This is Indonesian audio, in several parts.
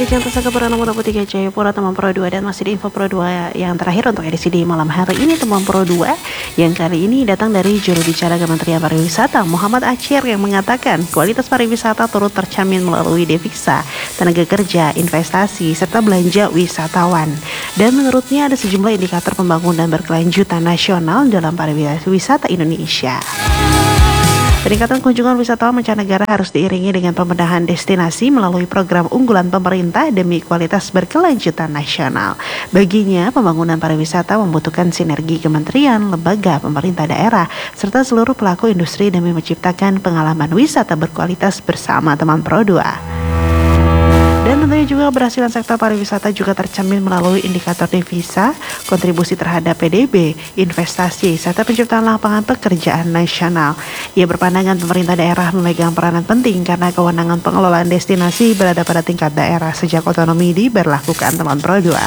Jangan tersangka bernama Muda Putih Jayapura teman Pro 2 dan masih di info Pro 2 yang terakhir untuk edisi di malam hari ini teman Pro 2 yang kali ini datang dari juru bicara Kementerian Pariwisata Muhammad Achir yang mengatakan kualitas pariwisata turut tercermin melalui devisa, tenaga kerja, investasi, serta belanja wisatawan. Dan menurutnya ada sejumlah indikator pembangunan berkelanjutan nasional dalam pariwisata Indonesia. Peningkatan kunjungan wisatawan mancanegara harus diiringi dengan pembenahan destinasi melalui program unggulan pemerintah demi kualitas berkelanjutan nasional. Baginya, pembangunan pariwisata membutuhkan sinergi kementerian, lembaga, pemerintah daerah, serta seluruh pelaku industri demi menciptakan pengalaman wisata berkualitas bersama teman Pro 2. Dan tentunya juga keberhasilan sektor pariwisata juga tercermin melalui indikator devisa, kontribusi terhadap PDB, investasi, serta penciptaan lapangan pekerjaan nasional. Ia berpandangan pemerintah daerah memegang peranan penting karena kewenangan pengelolaan destinasi berada pada tingkat daerah sejak otonomi diberlakukan teman Pro 2.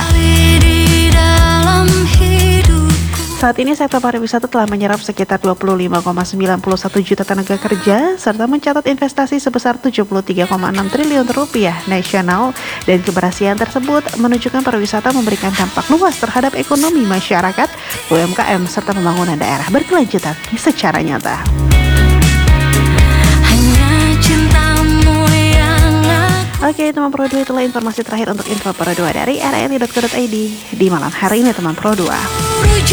Saat ini sektor pariwisata telah menyerap sekitar 25,91 juta tenaga kerja serta mencatat investasi sebesar 73,6 triliun rupiah nasional, dan keberhasilan tersebut menunjukkan pariwisata memberikan dampak luas terhadap ekonomi masyarakat, UMKM, serta pembangunan daerah berkelanjutan secara nyata. Oke, teman Pro 2, itulah informasi terakhir untuk info Pro 2 dari rri.co.id di malam hari ini teman Pro 2.